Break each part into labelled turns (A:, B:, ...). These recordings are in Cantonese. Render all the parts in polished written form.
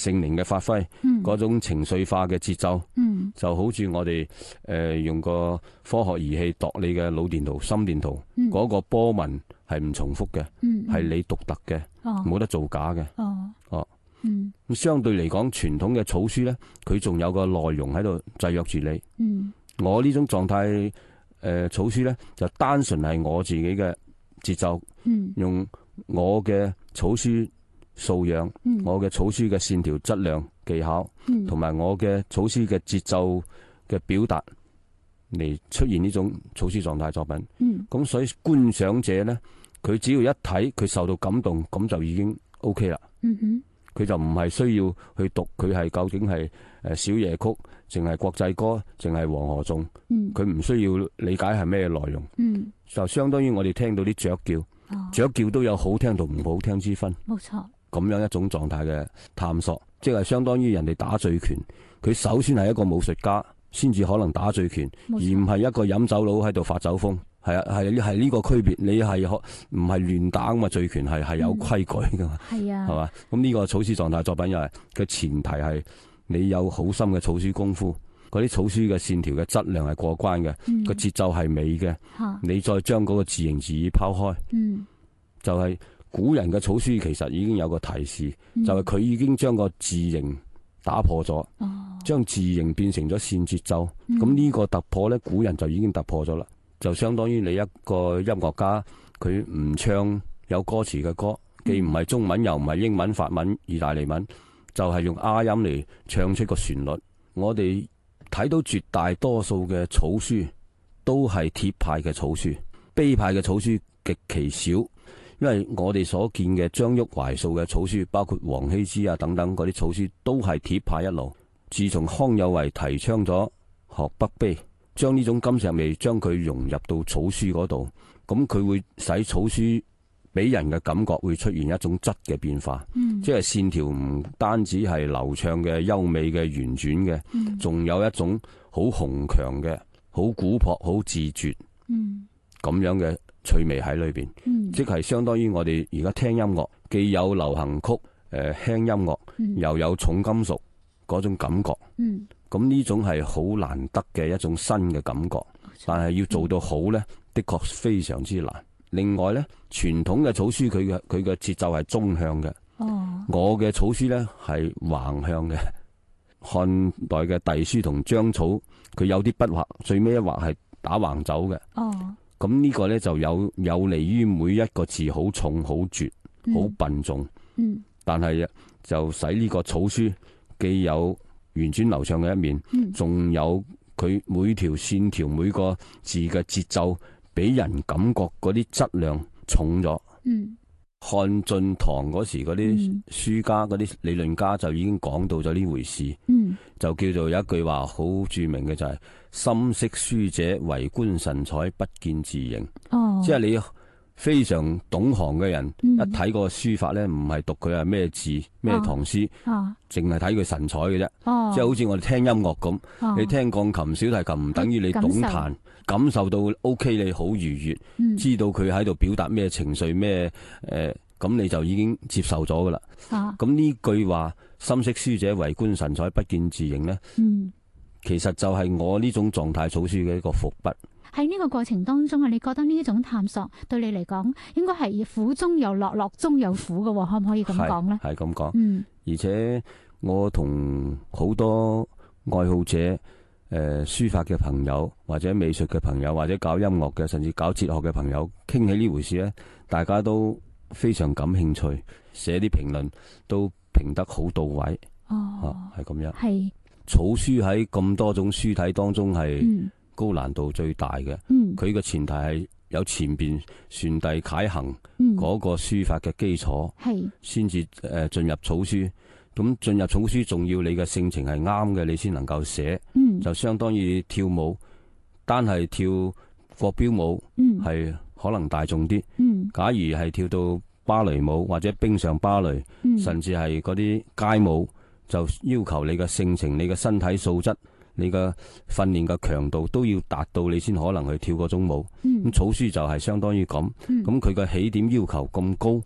A: 聖靈嘅發揮，嗰種情緒化嘅節奏，就好似我哋用個科學儀器度你嘅腦電圖、心電圖，嗰個波紋係唔重複嘅，係你獨特嘅，冇得造假嘅。咁相對嚟講，傳統嘅草書呢，佢仲有個內容喺度制約住你。我呢種狀態草書呢，就單純係我自己嘅節奏，用我嘅草書素養，我嘅草書嘅線條質量技巧，同埋我嘅草書嘅節奏嘅表達嚟出現呢種草書狀態作品。咁所以觀賞者呢，佢只要一睇佢受到感動，咁就已經 OK 啦。佢就唔係需要去讀佢係究竟係小夜曲，淨係國際歌，淨係黃河頌。佢唔需要理解係咩內容。就相當於我哋聽到啲雀叫，雀叫都有好聽同唔好聽之分。
B: 冇錯。
A: 咁樣一種狀態嘅探索，即係相當於人哋打醉拳，佢首先係一個武術家先至可能打醉拳，而唔係一個飲酒佬喺度發酒瘋。係啊，係呢個區別。你係唔係亂打咁啊？醉拳係有規矩噶嘛？係啊，係嘛？咁呢個草書狀態作品又係嘅前提係你有好深嘅草書功夫，嗰啲草書嘅線條嘅質量係過關嘅，個節奏係美嘅。你再將嗰個字形字義拋開，就係古人嘅草書其實已經有個提示，就係佢已經將個字形打破咗，將字形變成咗線節奏。咁呢個突破呢，古人就已經突破咗啦。就相當於你一個音樂家，佢唔唱有歌詞嘅歌，既唔係中文又唔係英文、法文、意大利文，就係用啞音嚟唱出個旋律。我哋睇到絕大多數嘅草書都係貼派嘅草書，碑派嘅草書極其少。因為我哋所見嘅張旭懷素嘅草書，包括王羲之啊等等嗰啲草書，都係貼派一路。自從康有為提倡咗學北碑，將呢種金石味將佢融入到草書嗰度，咁佢會使草書俾人嘅感覺會出現一種質嘅變化，即係線條唔單止係流暢嘅、優美嘅、圓轉嘅，仲有一種好雄強嘅、好古樸、好自絕咁樣嘅趣味喺裏邊。即係相當於我哋而家聽音樂，既有流行曲、輕音樂，又有重金屬嗰種感覺。咁呢種係好難得嘅一種新嘅感覺，但係要做到好呢，的確非常之難。另外呢，傳統嘅草書佢嘅節奏係縱向嘅，我嘅草書呢係橫向嘅。漢代嘅隸書同章草，佢有啲筆畫，最尾一畫係打橫走嘅。咁呢個呢，就有利於每一個字好重、好絕、好笨重。但係就使呢個草書既有圓轉流暢嘅一面，仲有佢每條線條、每個字嘅節奏，俾人感覺嗰啲質量重咗。漢晉唐嗰時嗰啲書家、嗰啲理論家就已經講到咗呢回事。就叫做有一句話好著名嘅，就係深識書者為觀神采，不見字形。即係你非常懂行嘅人，一睇個書法呢，唔係讀佢係咩字咩唐詩，淨係睇佢神采嘅啫。即係好似我哋聽音樂咁，你聽鋼琴、小提琴唔等於你懂彈，感受到 OK， 你好愉悅，知道佢喺度表達咩情緒咩咁你就已經接受咗噶啦。咁呢句話深識書者為觀神采，不見字形呢，其實就係我呢種狀態草書嘅一個伏筆。
B: 喺呢個過程當中啊，你覺得呢種探索對你嚟講，應該係苦中有樂，樂中有苦嘅，可唔可以咁講呢？
A: 係咁講。而且我同好多愛好者、書法嘅朋友，或者美術嘅朋友，或者搞音樂嘅，甚至搞哲學嘅朋友，傾起呢回事呢，大家都非常感興趣，寫啲評論都評得好到位。係咁樣。係草書喺咁多種書體當中係高難度最大嘅，佢個前提係有前邊傳遞楷行嗰個書法嘅基礎，先至進入草書。咁進入草書，仲要你嘅性情係啱嘅，你先能夠寫。就相當於跳舞，單係跳國標舞係可能大眾啲。假如係跳到芭蕾舞或者冰上芭蕾，甚至係嗰啲街舞，就要求你嘅性情、你嘅身體素質、你嘅訓練嘅強度都要達到，你先可能去跳嗰種舞。咁草書就係相當於咁，咁佢嘅起點要求咁高，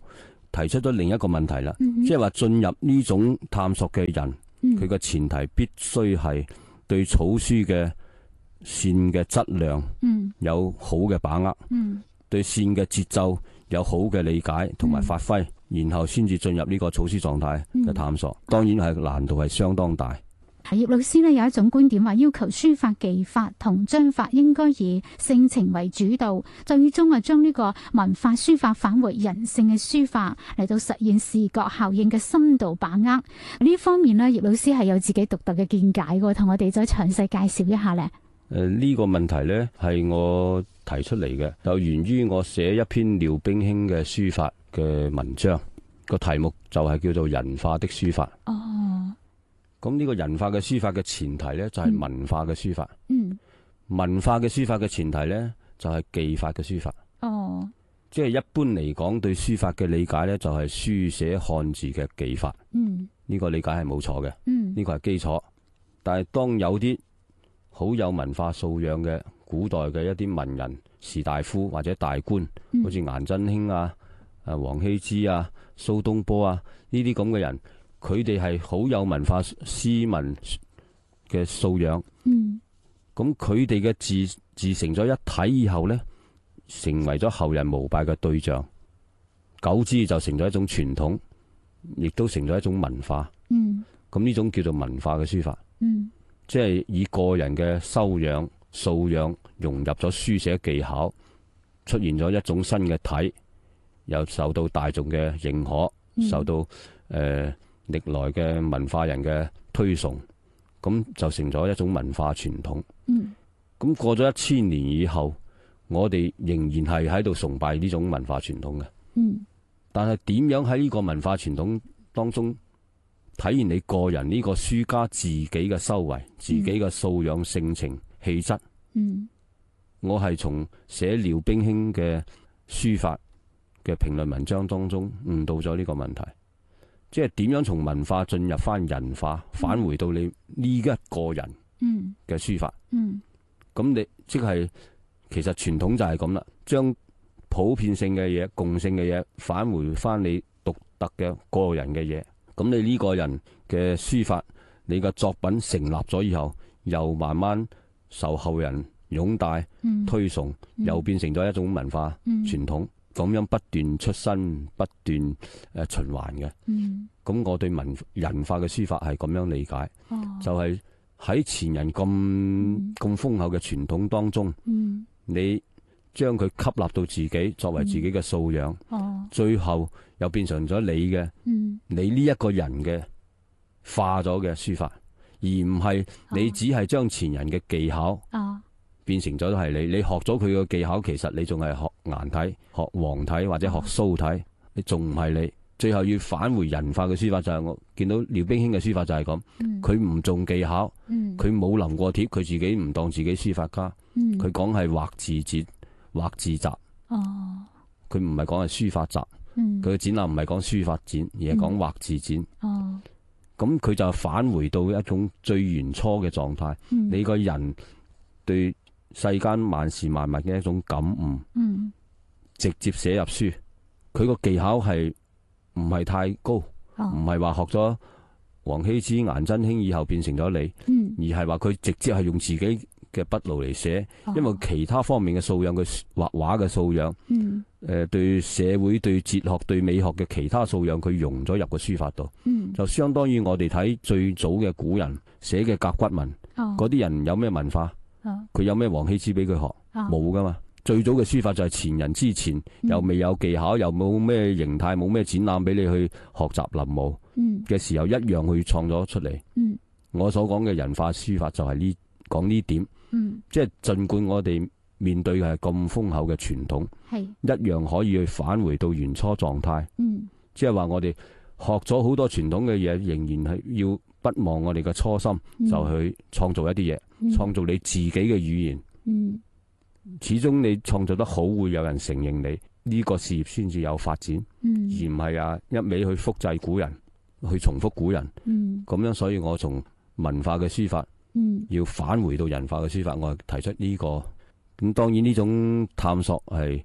A: 提出咗另一個問題啦，即係話進入呢種探索嘅人，佢嘅前提必須係對草書嘅線嘅質量有好嘅把握，對線嘅節奏有好嘅理解同埋發揮，然後先至進入呢個草書狀態嘅探索。當然係難度係相當大。
B: 葉老師呢有一種觀點話，要求書法技法同章法應該以性情為主導，最終將呢個文化書法返回人性嘅書法，嚟到實現視覺效應嘅深度把握。呢方面呢，葉老師係有自己獨特嘅見解嘅，同我哋再詳細介紹一下呢。
A: 呢個問題呢係我提出嚟嘅，就源於我寫一篇廖冰卿嘅書法嘅文章，個題目就係叫做人化的書法。咁呢個人化嘅書法嘅前提呢，就係文化嘅書法。文化嘅書法嘅前提呢，就係技法嘅書法。即係一般嚟講，對書法嘅理解呢，就係書寫漢字嘅技法。呢個理解係冇錯嘅。呢個係基礎。但係當有啲好有文化素養嘅古代嘅一啲文人、士大夫或者大官，好似顏真卿啊、王羲之啊、蘇東坡啊呢啲咁嘅人，佢哋係好有文化詩文嘅素養。咁佢哋嘅字成咗一體以後呢，成為咗後人膜拜嘅對象，久之就成咗一種傳統，亦都成咗一種文化。咁呢種叫做文化嘅書法。即係以個人嘅修養、素養融入咗書寫技巧，出現咗一種新嘅體，又受到大眾嘅認可，受到歷來嘅文化人嘅推崇，咁就成咗一種文化傳統。咁過咗1000年以後，我哋仍然係喺度崇拜呢種文化傳統嘅。但係點樣喺呢個文化傳統當中體現你個人呢個書家自己嘅修為、自己嘅素養、性情、氣質？我係從寫廖冰卿嘅書法嘅評論文章當中悟到咗呢個問題，即係點樣從文化進入翻人化，返回到你呢一個人嘅書法。咁你即係其實傳統就係咁啦，將普遍性嘅嘢、共性嘅嘢返回翻你獨特嘅個人嘅嘢。咁你呢個人嘅書法，你嘅作品成立咗以後，又慢慢受後人擁戴、推崇，又變成咗一種文化傳統，咁樣不斷出新、不斷循環嘅。咁我對人化嘅書法係咁樣理解，就係喺前人咁豐厚嘅傳統當中，你將佢吸納到自己作為自己嘅素養，最後又變成咗你嘅，你呢一個人嘅化咗嘅書法，而唔係你只係將前人嘅技巧變成咗係你。你學咗佢嘅技巧，其實你仲係學顏體、學黃體或者學蘇體，你仲唔係你。最後要返回人化嘅書法，就係我見到廖冰卿嘅書法就係咁，佢唔重技巧，佢冇臨過帖，佢自己唔當自己書法家，佢講係畫字展、畫字集，佢唔係講係書法集，佢嘅展覽唔係講書法展，而係講畫字展。咁佢就返回到一種最原初嘅狀態，你個人對世間萬事萬物嘅一種感悟，直接寫入書。佢個技巧係唔係太高，唔係話學咗王羲之、顏真卿以後變成咗你，而係話佢直接係用自己嘅筆路嚟寫，因為其他方面嘅素養，佢畫畫嘅素養，對社會、對哲學、對美學嘅其他素養，佢融咗入個書法度，就相當於我哋睇最早嘅古人寫嘅甲骨文，嗰啲人有咩文化？佢有咩王羲之俾佢學？冇噶嘛。最早嘅書法就係前人之前，又未有技巧，又冇咩形態，冇咩展覽俾你去學習臨摹嘅時候，一樣去創咗出嚟。我所講嘅人化書法就係講呢點，即係盡管我哋面對嘅係咁豐厚嘅傳統，一樣可以去返回到原初狀態。即係話我哋學咗好多傳統嘅嘢，仍然係要不忘我哋嘅初心，就去創造一啲嘢，創造你自己嘅語言。始終你創造得好，會有人承認你呢個事業先至有發展，而唔係一味去複製古人，去重複古人。咁樣，所以我從文化嘅書法，要返回到人化嘅書法，我提出呢個。咁當然呢種探索係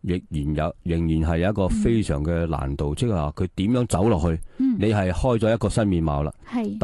A: 仍然係有一個非常嘅難度，即係話佢點樣走落去，
B: 嗯
A: 你係開咗一個新面貌啦。
B: 係